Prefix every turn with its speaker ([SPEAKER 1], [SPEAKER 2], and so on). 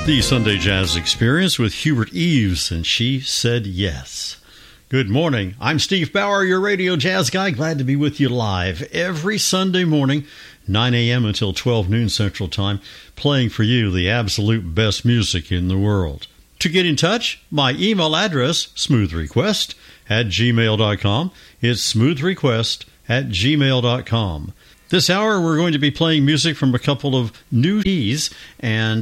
[SPEAKER 1] The Sunday Jazz Experience with Hubert Eves, and She Said Yes. Good morning. I'm Steve Bauer, your radio jazz guy. Glad to be with you live every Sunday morning, 9 a.m. until 12 noon Central Time, playing for you the absolute best music in the world. To get in touch, my email address, smoothrequest@gmail.com. It's smoothrequest@gmail.com. This hour, we're going to be playing music from a couple of new keys, and